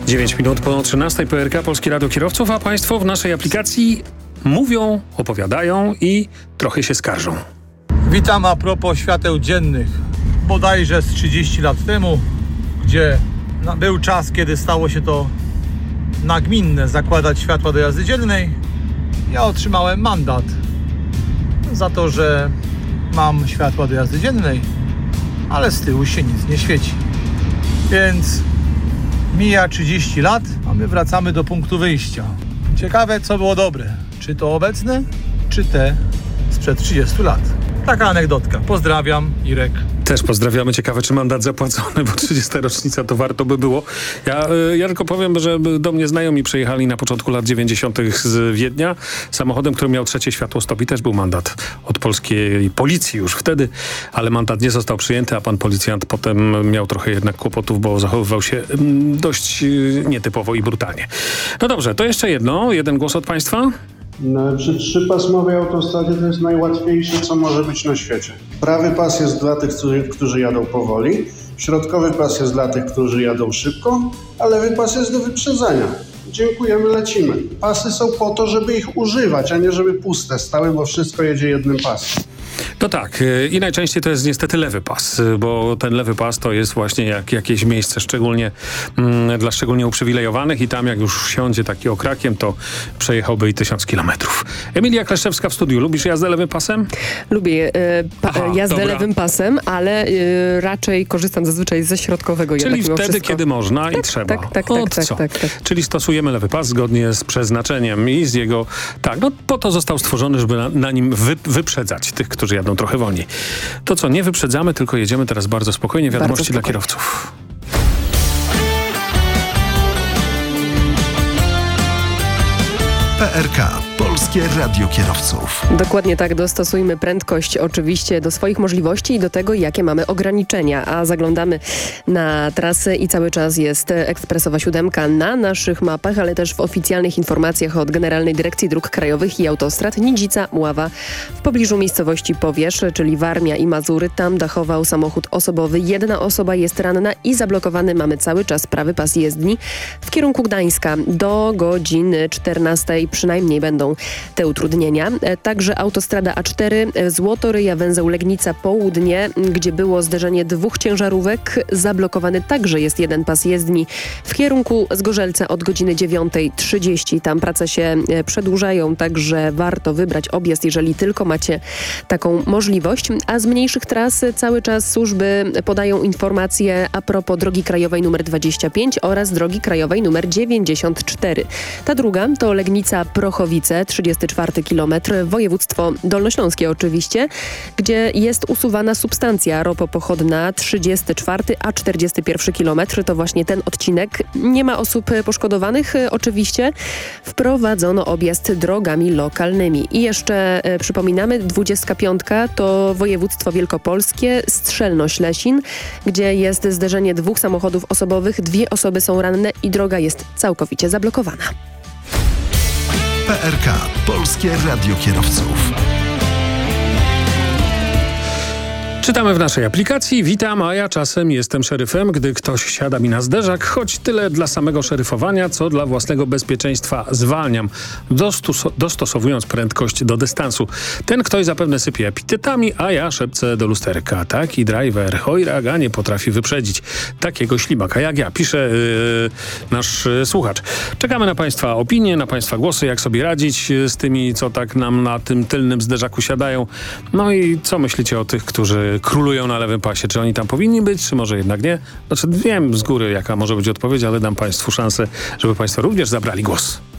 9 minut po 13 PRK Polskie Radio Kierowców, a Państwo w naszej aplikacji mówią, opowiadają i trochę się skarżą. Witam a propos świateł dziennych. Bodajże z 30 lat temu, gdzie był czas, kiedy stało się to nagminne zakładać światła do jazdy dziennej, ja otrzymałem mandat za to, że mam światła do jazdy dziennej, ale z tyłu się nic nie świeci. Więc mija 30 lat, a my wracamy do punktu wyjścia. Ciekawe, co było dobre. Czy to obecne, czy te sprzed 30 lat. Taka anegdotka. Pozdrawiam, Irek. Też pozdrawiamy. Ciekawe, czy mandat zapłacony, bo 30. rocznica to warto by było. Ja tylko powiem, że do mnie znajomi przyjechali na początku lat 90. z Wiednia samochodem, który miał trzecie światło stop i też był mandat od polskiej policji już wtedy, ale mandat nie został przyjęty, a pan policjant potem miał trochę jednak kłopotów, bo zachowywał się dość nietypowo i brutalnie. No dobrze, to jeszcze jeden głos od państwa. No, przy trzypasmowej autostradzie to jest najłatwiejsze, co może być na świecie. Prawy pas jest dla tych, którzy jadą powoli, środkowy pas jest dla tych, którzy jadą szybko, a lewy pas jest do wyprzedzania. Dziękujemy, lecimy. Pasy są po to, żeby ich używać, a nie żeby puste stały, bo wszystko jedzie jednym pasem. No tak, i najczęściej to jest niestety lewy pas, bo ten lewy pas to jest właśnie jakieś miejsce szczególnie dla szczególnie uprzywilejowanych i tam jak już siądzie taki okrakiem, to przejechałby i 1000 kilometrów. Emilia Kleszczewska w studiu. Lubisz jazdę lewym pasem? Lubię jazdę dobra. lewym pasem, ale raczej korzystam zazwyczaj ze środkowego. Czyli wtedy, kiedy można i trzeba. Tak. Czyli stosujemy lewy pas zgodnie z przeznaczeniem i z jego... Tak, no po to został stworzony, żeby na nim wyprzedzać tych, którzy jadą trochę wolniej. To co, nie wyprzedzamy, tylko jedziemy teraz bardzo spokojnie. Wiadomości dla kierowców. PRK. Polskie Radio Kierowców. Dokładnie tak, dostosujmy prędkość oczywiście do swoich możliwości i do tego, jakie mamy ograniczenia. A zaglądamy na trasę i cały czas jest ekspresowa 7 na naszych mapach, ale też w oficjalnych informacjach od Generalnej Dyrekcji Dróg Krajowych i Autostrad. Nidzica, Mława w pobliżu miejscowości Powierz, czyli Warmia i Mazury. Tam dachował samochód osobowy. Jedna osoba jest ranna i zablokowany mamy cały czas prawy pas jezdni. W kierunku Gdańska do godziny 14 przynajmniej będą te utrudnienia. Także autostrada A4, Złotoryja, węzeł Legnica Południe, gdzie było zderzenie dwóch ciężarówek. Zablokowany także jest jeden pas jezdni w kierunku Zgorzelca od godziny 9:30. Tam prace się przedłużają, także warto wybrać objazd, jeżeli tylko macie taką możliwość. A z mniejszych tras cały czas służby podają informacje a propos drogi krajowej nr 25 oraz drogi krajowej nr 94. Ta druga to Legnica Prochowice, 34 km, województwo dolnośląskie oczywiście, gdzie jest usuwana substancja ropopochodna, 34, a 41 km to właśnie ten odcinek. Nie ma osób poszkodowanych oczywiście. Wprowadzono objazd drogami lokalnymi. I jeszcze przypominamy, 25 to województwo wielkopolskie, Strzelno-Ślesin, gdzie jest zderzenie dwóch samochodów osobowych, 2 osoby są ranne i droga jest całkowicie zablokowana. PRK. Polskie Radio Kierowców. Czytamy w naszej aplikacji. Witam, a ja czasem jestem szeryfem, gdy ktoś siada mi na zderzak, choć tyle dla samego szeryfowania, co dla własnego bezpieczeństwa zwalniam, dostosowując prędkość do dystansu. Ten ktoś zapewne sypie epitetami, a ja szepcę do lusterka. Taki driver, chojraga, nie potrafi wyprzedzić takiego ślimaka jak ja, pisze nasz słuchacz. Czekamy na Państwa opinie, na Państwa głosy, jak sobie radzić z tymi, co tak nam na tym tylnym zderzaku siadają. No i co myślicie o tych, którzy królują na lewym pasie? Czy oni tam powinni być, czy może jednak nie? Znaczy wiem z góry, jaka może być odpowiedź, ale dam Państwu szansę, żeby Państwo również zabrali głos.